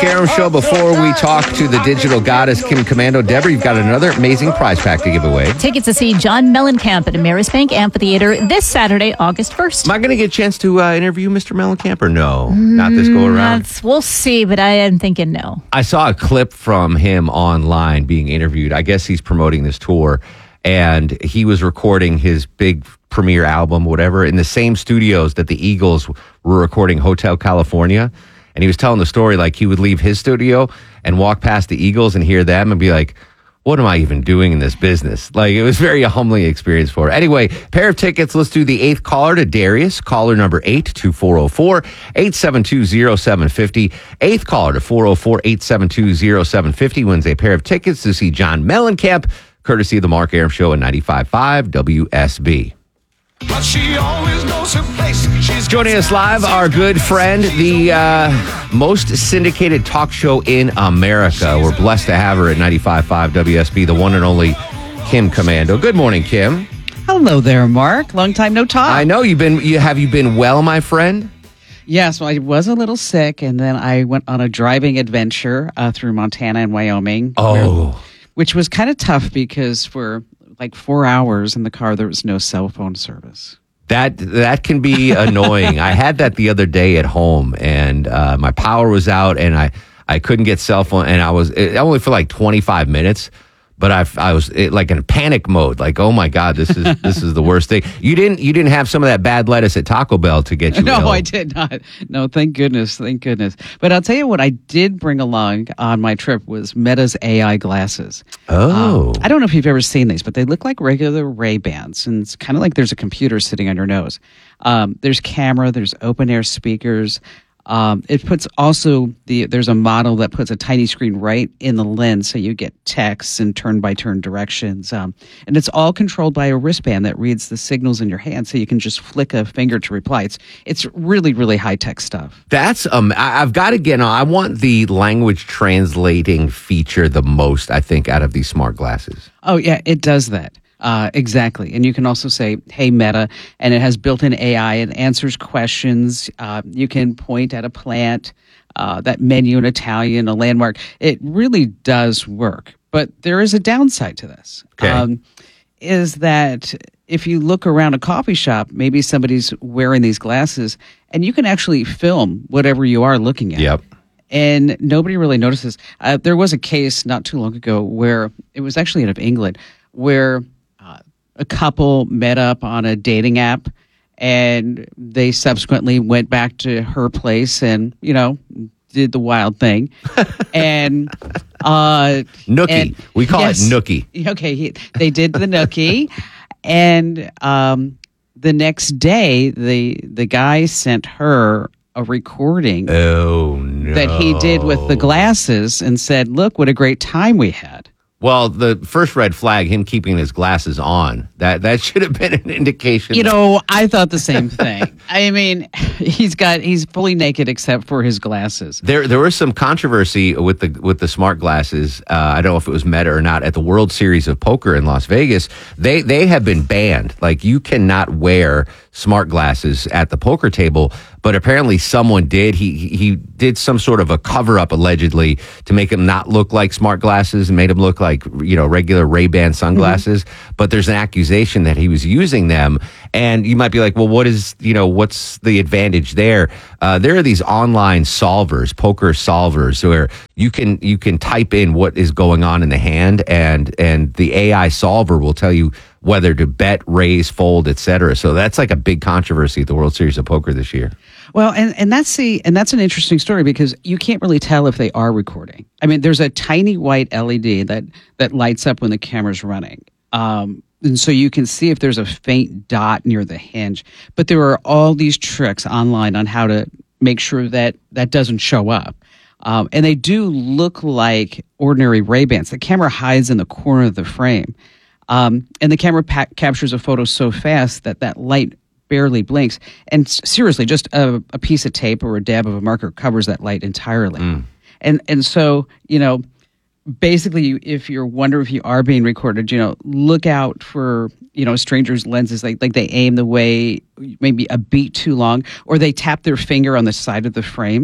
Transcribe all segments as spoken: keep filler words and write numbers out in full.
Aram Show. Before we talk to the digital goddess Kim Komando, Deborah, you've got another amazing prize pack to give away. Tickets to see John Mellencamp at Amerisbank Amphitheater this Saturday, August first. Am I going to get a chance to uh, interview Mister Mellencamp or no? Mm, Not this go around? That's, we'll see, but I am thinking no. I saw a clip from him online being interviewed. I guess he's promoting this tour, and he was recording his big premiere album, whatever, in the same studios that the Eagles were recording Hotel California. And he was telling the story like he would leave his studio and walk past the Eagles and hear them and be like, what am I even doing in this business? Like, it was very a humbling experience for her. Anyway, pair of tickets. Let's do the eighth caller to Darius. Caller number eight, two four zero four, eight seven two zero seven five zero. Eighth caller to four zero four, eight seven two zero seven five zero wins a pair of tickets to see John Mellencamp, courtesy of the Mark Aram Show at ninety-five point five W S B. But she always knows her place. She's Joining us live, our good friend, the uh, most syndicated talk show in America. We're blessed to have her at ninety-five point five W S B, the one and only Kim Komando. Good morning, Kim. Hello there, Mark. Long time no talk. I know you've been. You have you been well, my friend? Yes, well, I was a little sick, and then I went on a driving adventure uh, through Montana and Wyoming. Oh, where, which was kind of tough because for like four hours in the car, there was no cell phone service. That that can be annoying. I had that the other day at home, and uh, my power was out, and I, I couldn't get cell phone, and I was it, only for like twenty-five minutes. But I, I was it, like in panic mode, like, oh my God, this is this is the worst thing. You didn't you didn't have some of that bad lettuce at Taco Bell to get you No, ill. I did not. No, thank goodness, thank goodness. But I'll tell you what I did bring along on my trip was Meta's A I glasses. Oh. Um, I don't know if you've ever seen these, but they look like regular Ray-Bans, and it's kind of like there's a computer sitting on your nose. Um, there's camera, there's open-air speakers. Um, it puts also the there's a model that puts a tiny screen right in the lens, so you get text and turn-by-turn directions. Um, and it's all controlled by a wristband that reads the signals in your hand, so you can just flick a finger to reply. It's it's really really high-tech stuff. That's um. I, I've got to get on. I want the language translating feature the most, I think, out of these smart glasses. Oh yeah, it does that. Uh, exactly. And you can also say, hey, Meta, and it has built-in A I. It answers questions. Uh, you can point at a plant, uh, that menu in Italian, a landmark. It really does work. But there is a downside to this. Okay. Um, is that if you look around a coffee shop, maybe somebody's wearing these glasses, and you can actually film whatever you are looking at. Yep. And nobody really notices. Uh, there was a case not too long ago where it was actually out of England, where a couple met up on a dating app, and they subsequently went back to her place and, you know, did the wild thing. and uh, Nookie. and, we call yes, it Nookie. Okay, he, they did the Nookie, and um, the next day, the the guy sent her a recording Oh no. that he did with the glasses and said, "Look, what a great time we had." Well, the first red flag, him keeping his glasses on, that that should have been an indication. You know, I thought the same thing. I mean, he's got he's fully naked except for his glasses. There, there was some controversy with the with the smart glasses. Uh, I don't know if it was Meta or not. At the World Series of Poker in Las Vegas, they they have been banned. Like, you cannot wear smart glasses at the poker table. But apparently someone did. He he did some sort of a cover up allegedly to make him not look like smart glasses and made him look like, you know, regular Ray-Ban sunglasses. Mm-hmm. But there's an accusation that he was using them. And you might be like, well, what is, you know, what's the advantage there? Uh, there are these online solvers, poker solvers, where you can you can type in what is going on in the hand, and and the A I solver will tell you whether to bet, raise, fold, et cetera. So that's like a big controversy at the World Series of Poker this year. Well, and, and that's the and that's an interesting story because you can't really tell if they are recording. I mean, there's a tiny white L E D that that lights up when the camera's running. Um, and so you can see if there's a faint dot near the hinge. But there are all these tricks online on how to make sure that that doesn't show up. Um, and they do look like ordinary Ray-Bans. The camera hides in the corner of the frame. Um, and the camera pa- captures a photo so fast that that light barely blinks. And s- seriously, just a, a piece of tape or a dab of a marker covers that light entirely. Mm. And and so, you know, basically, you, if you're wondering if you are being recorded, you know, look out for, you know, strangers' lenses. Like, like they aim the way maybe a beat too long, or they tap their finger on the side of the frames.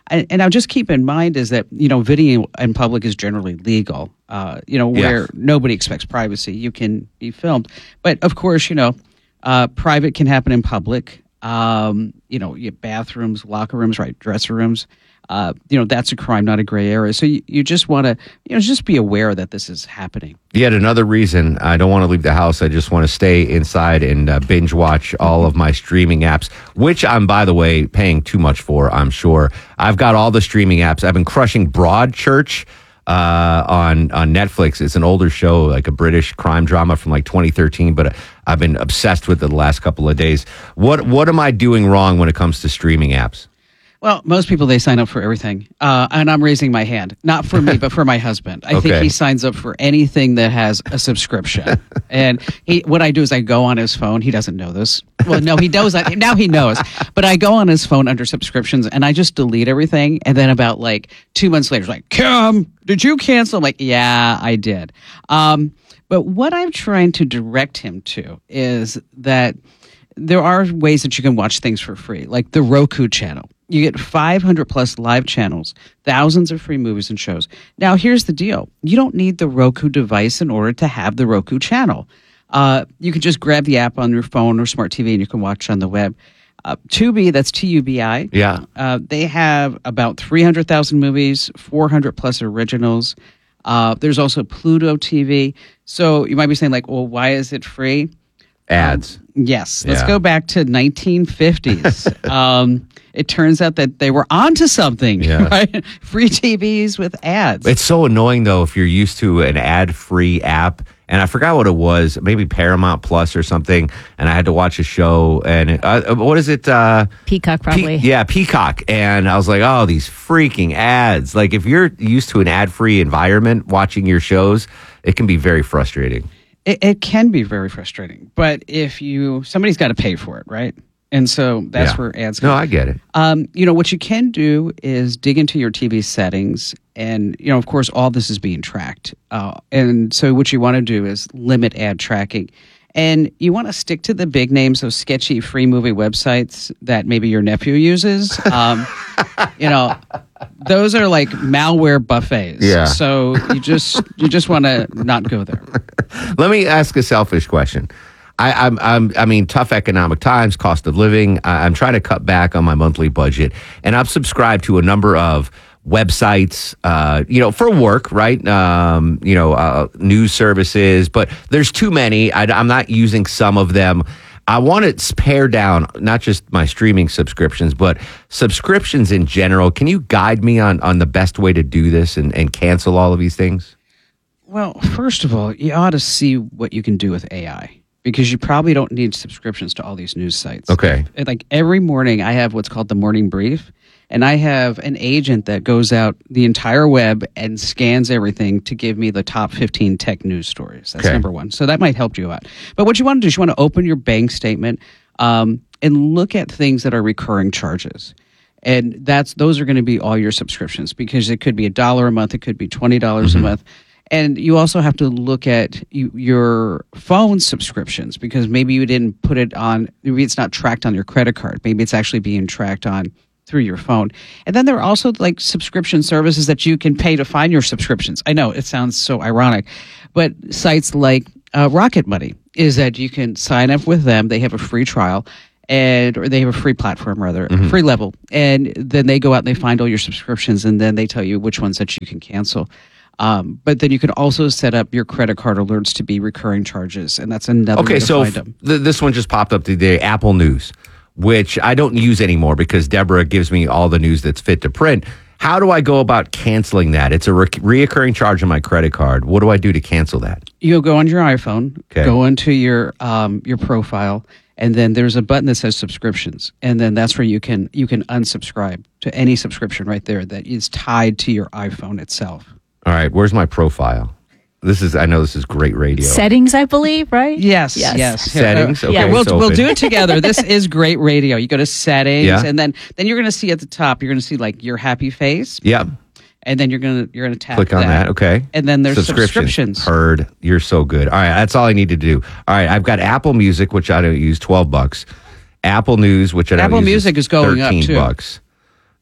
And, and now just keep in mind is that, you know, video in public is generally legal, uh, you know, where Yes. nobody expects privacy. You can be filmed. But of course, you know, uh, private can happen in public. Um, you know, you bathrooms, locker rooms, right, dresser rooms. Uh, you know, that's a crime, not a gray area. So you, you just want to, you know, just be aware that this is happening. Yet another reason I don't want to leave the house. I just want to stay inside and uh, binge watch all of my streaming apps, which I'm, by the way, paying too much for, I'm sure. I've got all the streaming apps. I've been crushing Broadchurch uh, on, on Netflix. It's an older show, like a British crime drama from like twenty thirteen, but I've been obsessed with it the last couple of days. What, what am I doing wrong when it comes to streaming apps? Well, most people, they sign up for everything. Uh, and I'm raising my hand. Not for me, but for my husband. I Okay. think he signs up for anything that has a subscription. And he, what I do is I go on his phone. He doesn't know this. Well, no, he knows. that- Now he knows. But I go on his phone under subscriptions and I just delete everything. And then about like two months later, it's like, Kim, did you cancel? I'm like, yeah, I did. Um, but what I'm trying to direct him to is that there are ways that you can watch things for free, like the Roku channel. You get five hundred plus live channels, thousands of free movies and shows. Now, here's the deal. You don't need the Roku device in order to have the Roku channel. Uh, you can just grab the app on your phone or smart T V and you can watch on the web. Uh, Tubi, that's T U B I. Yeah. Uh, they have about three hundred thousand movies, four hundred plus originals. Uh, there's also Pluto T V. So you might be saying like, well, why is it free? Ads. Yes. Let's Yeah. go back to nineteen fifties. um, it turns out that they were onto something, Yeah. right? Free T Vs with ads. It's so annoying, though, if you're used to an ad-free app. And I forgot what it was, maybe Paramount Plus or something. And I had to watch a show. And it, uh, what is it? Uh, Peacock, Pe- probably. yeah, Peacock. And I was like, oh, these freaking ads. Like, if you're used to an ad-free environment watching your shows, it can be very frustrating. It, it can be very frustrating, but if you somebody's got to pay for it, right? And so that's Yeah. where ads. No, come. I get it. Um, you know what you can do is dig into your T V settings, and you know, of course, all this is being tracked. Uh, and so, what you want to do is limit ad tracking, and you want to stick to the big names, those sketchy free movie websites that maybe your nephew uses. Um, you know, those are like malware buffets. Yeah. So you just you just want to not go there. Let me ask a selfish question. I, I'm, I'm, I mean, tough economic times, cost of living. I, I'm trying to cut back on my monthly budget, and I've subscribed to a number of websites, uh, you know, for work, right? Um, you know, uh, news services, but there's too many. I, I'm not using some of them. I want to pare down not just my streaming subscriptions, but subscriptions in general. Can you guide me on, on the best way to do this and, and cancel all of these things? Well, first of all, you ought to see what you can do with A I, because you probably don't need subscriptions to all these news sites. Okay. And, Like every morning, I have what's called the morning brief, and I have an agent that goes out the entire web and scans everything to give me the top fifteen tech news stories. That's Okay. number one. So that might help you out. But what you want to do is you want to open your bank statement um, and look at things that are recurring charges. And that's those are going to be all your subscriptions, because it could be a dollar a month, it could be twenty dollars Mm-hmm. a month. And you also have to look at you, your phone subscriptions, because maybe you didn't put it on, maybe it's not tracked on your credit card. Maybe it's actually being tracked on through your phone. And then there are also like subscription services that you can pay to find your subscriptions. I know it sounds so ironic, but sites like uh, Rocket Money is that you can sign up with them. They have a free trial. And or they have a free platform, rather, Mm-hmm. free level. And then they go out and they find all your subscriptions, and then they tell you which ones that you can cancel. Um, but then you can also set up your credit card alerts to be recurring charges, and that's another way Okay, to so find f- them. th- this one just popped up today, Apple News, which I don't use anymore because Deborah gives me all the news that's fit to print. How do I go about canceling that? It's a re- reoccurring charge on my credit card. What do I do to cancel that? You'll go on your iPhone, Okay. go into your um, your profile, and then there's a button that says subscriptions, and then that's where you can you can unsubscribe to any subscription right there that is tied to your iPhone itself. All right, where's my profile? This is, I know this is great radio. Settings, I believe, right? Yes, Yes. yes. Settings, Uh, okay, yeah, we'll it's we'll open. do it together. This is great radio. You go to settings, Yeah. and then then you're going to see at the top. You're going to see like your happy face, Yep. and then you're going to you're going to tap Click on that. Okay. and then there's subscriptions. Heard. You're so good. All right. That's all I need to do. All right. I've got Apple Music, which I don't use, twelve bucks. Apple News, which I don't Apple use, Music is going up, thirteen too. bucks.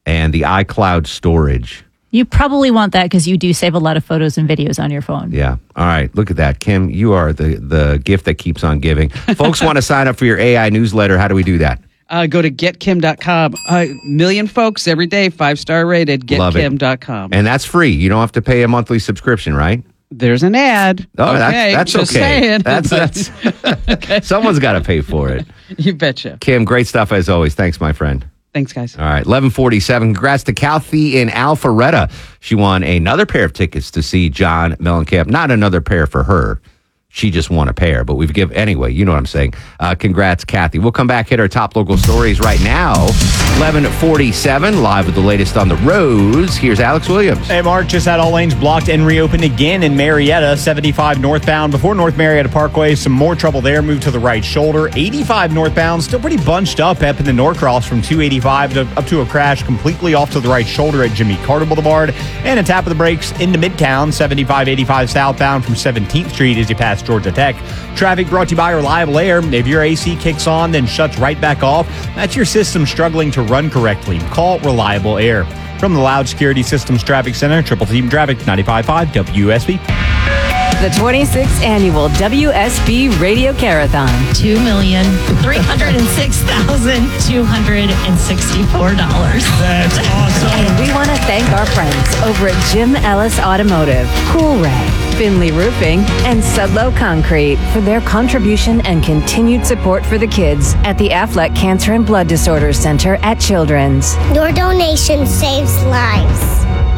and the iCloud storage. You probably want that because you do save a lot of photos and videos on your phone. Yeah. All right. Look at that. Kim, you are the, the gift that keeps on giving. Folks want to sign up for your A I newsletter. How do we do that? Uh, go to get kim dot com. A uh, million folks every day, five-star rated, get kim dot com. And that's free. You don't have to pay a monthly subscription, right? There's an ad. Oh, okay, that's, that's just okay. Saying. That's, that's okay. Someone's got to pay for it. You betcha. Kim, great stuff as always. Thanks, my friend. Thanks, guys. All right, eleven forty-seven. Congrats to Kathy in Alpharetta. She won another pair of tickets to see John Mellencamp. Not another pair for her. She just won a pair, but we've given, anyway, you know what I'm saying. Uh, congrats, Kathy. We'll come back, hit our top local stories right now. eleven forty-seven, live with the latest on the roads. Here's Alex Williams. Hey, Mark, just had all lanes blocked and reopened again in Marietta. seventy-five northbound before North Marietta Parkway. Some more trouble there. Move to the right shoulder. eighty-five northbound, still pretty bunched up up in the Norcross from two eighty-five to, up to a crash completely off to the right shoulder at Jimmy Carter Boulevard. And a tap of the brakes into Midtown. seventy-five eighty-five southbound from seventeenth Street as you pass Georgia Tech. Traffic brought to you by Reliable Air. If your A C kicks on, then shuts right back off, that's your system struggling to run correctly. Call Reliable Air. From the Loud Security Systems Traffic Center, Triple Team Traffic, ninety-five point five W S B. The twenty-sixth Annual W S B Radio Carathon. two million three hundred six thousand two hundred sixty-four dollars. That's awesome. And we want to thank our friends over at Jim Ellis Automotive, Cool Ray, Finley Roofing, and Sudlow Concrete for their contribution and continued support for the kids at the Affleck Cancer and Blood Disorders Center at Children's. Your donation saves lives.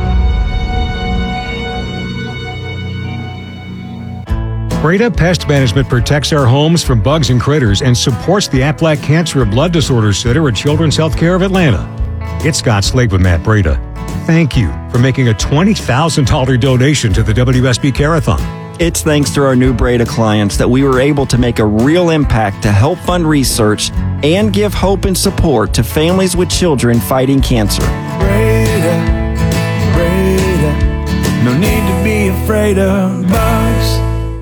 Breda Pest Management protects our homes from bugs and critters and supports the Affleck Cancer and Blood Disorders Center at Children's Healthcare of Atlanta. It's Scott Slade with Matt Breda. Thank you for making a twenty thousand dollars donation to the W S B Carathon. It's thanks to our new Breda clients that we were able to make a real impact to help fund research and give hope and support to families with children fighting cancer. Breda, Breda, no need to be afraid of bugs.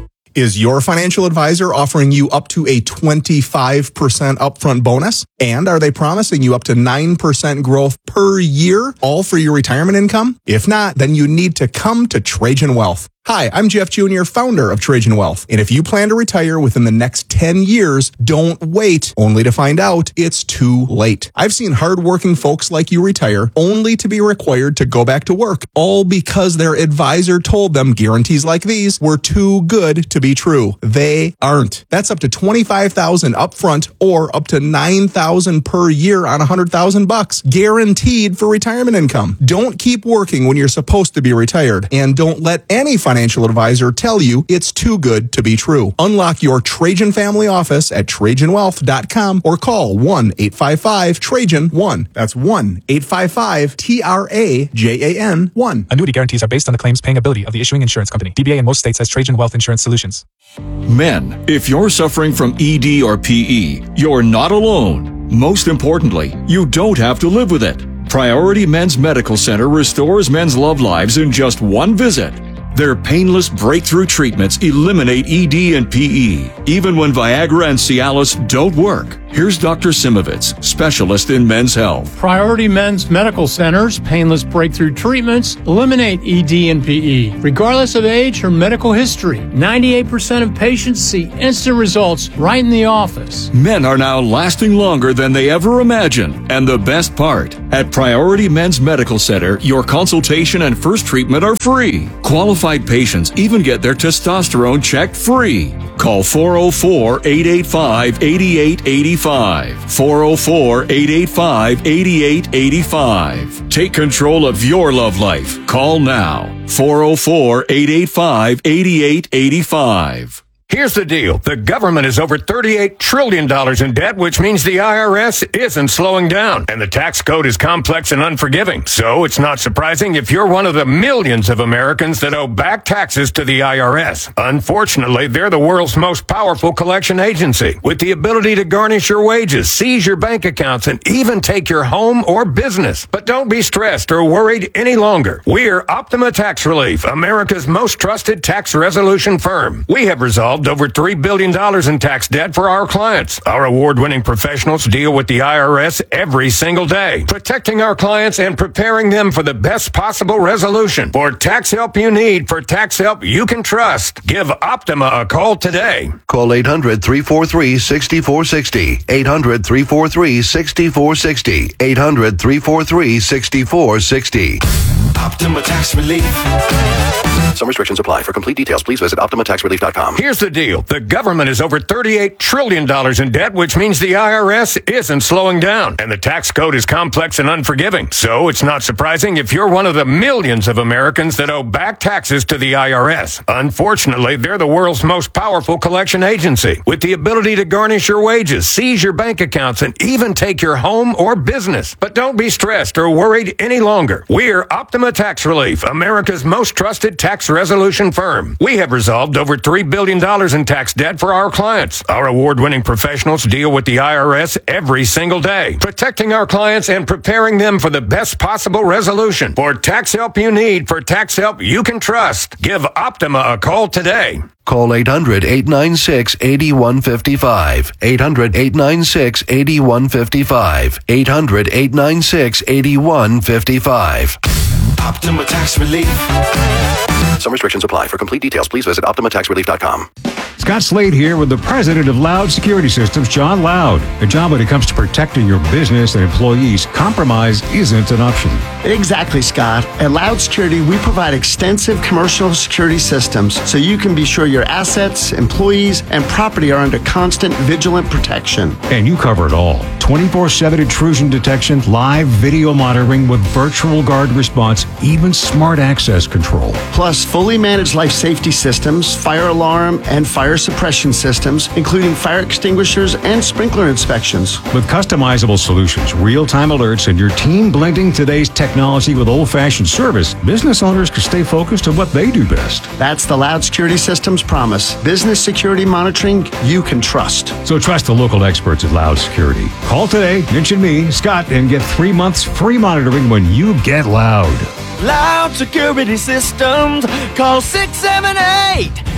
Is your financial advisor offering you up to a twenty-five percent upfront bonus? And are they promising you up to nine percent growth per year, all for your retirement income? If not, then you need to come to Trajan Wealth. Hi, I'm Jeff Junior, founder of Trajan Wealth. And if you plan to retire within the next ten years, don't wait only to find out it's too late. I've seen hardworking folks like you retire only to be required to go back to work, all because their advisor told them guarantees like these were too good to be true. They aren't. That's up to twenty-five thousand dollars upfront or up to nine thousand dollars per year on one hundred thousand bucks, guaranteed for retirement income. Don't keep working when you're supposed to be retired, and don't let any financial financial advisor tell you it's too good to be true. Unlock your Trajan family office at Trajan Wealth dot com or call one eight five five Trajan one. That's one eight five five T R A J A N one. Annuity guarantees are based on the claims paying ability of the issuing insurance company. D B A in most states has Trajan Wealth Insurance Solutions. Men, if you're suffering from E D or P E, you're not alone. Most importantly, you don't have to live with it. Priority Men's Medical Center restores men's love lives in just one visit. Their painless breakthrough treatments eliminate E D and P E, even when Viagra and Cialis don't work. Here's Doctor Simovitz, specialist in men's health. Priority Men's Medical Center's painless breakthrough treatments eliminate E D and P E, regardless of age or medical history. ninety-eight percent of patients see instant results right in the office. Men are now lasting longer than they ever imagined. And the best part, at Priority Men's Medical Center, your consultation and first treatment are free. Qualified patients even get their testosterone checked free. Call four oh four, eight eight five, eight eight eight five. four oh four, eight eight five, eight eight eight five. Take control of your love life. Call now. four oh four, eight eight five, eight eight eight five. Here's the deal. The government is over thirty-eight trillion dollars in debt, which means the I R S isn't slowing down. And the tax code is complex and unforgiving. So it's not surprising if you're one of the millions of Americans that owe back taxes to the I R S. Unfortunately, they're the world's most powerful collection agency, with the ability to garnish your wages, seize your bank accounts, and even take your home or business. But don't be stressed or worried any longer. We're Optima Tax Relief, America's most trusted tax resolution firm. We have resolved resolved over three billion dollars in tax debt for our clients. Our award-winning professionals deal with the I R S every single day, protecting our clients and preparing them for the best possible resolution. For tax help you need, for tax help you can trust, give Optima a call today. Call eight hundred, three four three, six four six zero. eight hundred, three four three, six four six zero. eight hundred, three four three, six four six zero. Optima Tax Relief. Some restrictions apply. For complete details, please visit optima tax relief dot com. Here's the deal. The government is over thirty-eight trillion dollars in debt, which means the I R S isn't slowing down. And the tax code is complex and unforgiving. So it's not surprising if you're one of the millions of Americans that owe back taxes to the I R S. Unfortunately, they're the world's most powerful collection agency, with the ability to garnish your wages, seize your bank accounts, and even take your home or business. But don't be stressed or worried any longer. We're Optima Tax Relief, America's most trusted tax resolution firm. We have resolved over three billion dollars in tax debt for our clients. Our award-winning professionals deal with the I R S every single day, protecting our clients and preparing them for the best possible resolution. For tax help you need, for tax help you can trust, give Optima a call today. Call eight hundred, eight nine six, eight one five five. eight hundred, eight nine six, eight one five five. eight hundred, eight nine six, eight one five five. Optima Tax Relief. Some restrictions apply. For complete details, please visit optima tax relief dot com. Scott Slade here with the president of Loud Security Systems, John Loud. A job when it comes to protecting your business and employees, compromise isn't an option. Exactly, Scott. At Loud Security, we provide extensive commercial security systems so you can be sure your assets, employees, and property are under constant vigilant protection. And you cover it all. twenty-four seven intrusion detection, live video monitoring with virtual guard response, even smart access control. Plus, fully managed life safety systems, fire alarm, and fire suppression systems, including fire extinguishers and sprinkler inspections. With customizable solutions, real-time alerts, and your team blending today's technology with old-fashioned service, business owners can stay focused on what they do best. That's the Loud Security Systems promise. Business security monitoring you can trust. So trust the local experts at Loud Security. Call today, mention me, Scott, and get three months free monitoring when you get Loud. Loud Security Systems. Call six seven eight,